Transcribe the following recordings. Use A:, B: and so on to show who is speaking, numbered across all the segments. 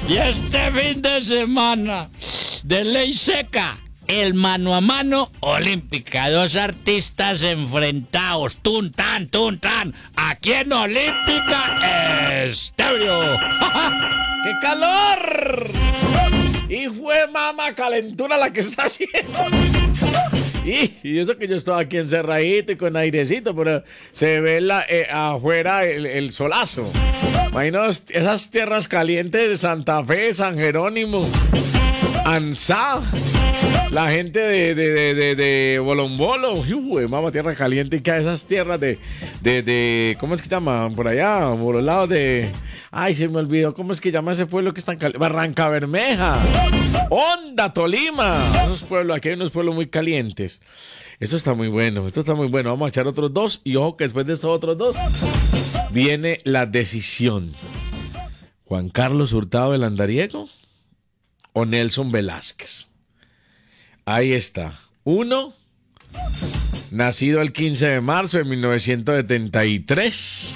A: Y este fin de semana, de ley seca, el mano a mano olímpica. Dos artistas enfrentados. Tun, tan, aquí en Olímpica Estéreo.
B: ¡Qué calor! Y fue mamá calentura la que está haciendo. Y eso que yo estoy aquí encerradito y con airecito, pero se ve afuera el solazo. Imaginaos esas tierras calientes de Santa Fe, San Jerónimo, Ansá, la gente de Bolombolo. Uy, mamá, tierra caliente. Y que esas tierras de ¿cómo es que llaman? Por allá, por los lados de... Ay, se me olvidó. ¿Cómo es que llama ese pueblo que está en Barranca Bermeja? Honda, Tolima. Esos pueblos, aquí hay unos pueblos muy calientes. Esto está muy bueno, Vamos a echar otros dos. Y ojo que después de esos otros dos viene la decisión. ¿Juan Carlos Hurtado del Andariego o Nelson Velázquez? Ahí está. Uno, nacido el 15 de marzo de 1973.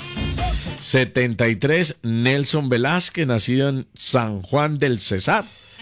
B: 73, Nelson Velázquez, nacido en San Juan del Cesar.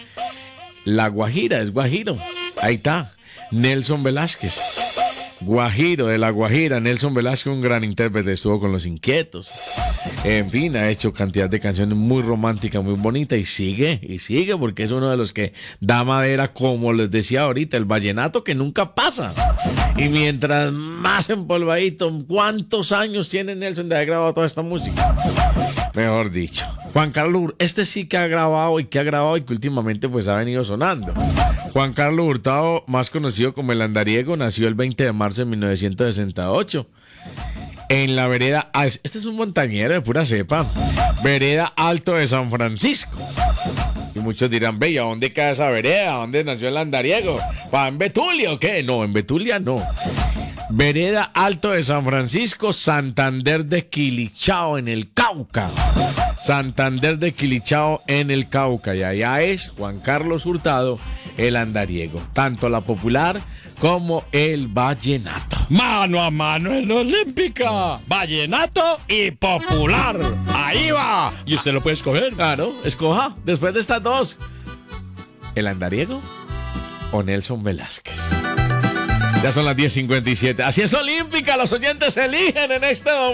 B: La Guajira, es guajiro. Ahí está, Nelson Velázquez. Guajiro, de La Guajira. Nelson Velázquez, un gran intérprete, estuvo con Los Inquietos. En fin, ha hecho cantidad de canciones muy románticas, muy bonitas, y sigue, porque es uno de los que da madera, como les decía ahorita, el vallenato que nunca pasa. Y mientras más empolvadito, ¿cuántos años tiene Nelson de haber grabado toda esta música? Mejor dicho, Juan Carlos, este sí que ha grabado y que últimamente pues ha venido sonando. Juan Carlos Hurtado, más conocido como el Andariego, nació el 20 de marzo de 1968. En la vereda, este es un montañero de pura cepa, vereda Alto de San Francisco. Y muchos dirán, ve, ¿y a dónde queda esa vereda? ¿A dónde nació el Andariego? ¿Para en Betulia o qué? No, en Betulia no. Vereda Alto de San Francisco, Santander de Quilichao, en el Cauca. Santander de Quilichao, en el Cauca. Y allá es Juan Carlos Hurtado, el Andariego. Tanto la popular como el vallenato.
A: Mano a mano en Olímpica. Vallenato y popular. Ahí va. Y usted lo puede escoger.
B: Claro, escoja. Después de estas dos, ¿el Andariego o Nelson Velázquez? Ya son las 10:57. Así es Olímpica. Los oyentes eligen en este momento.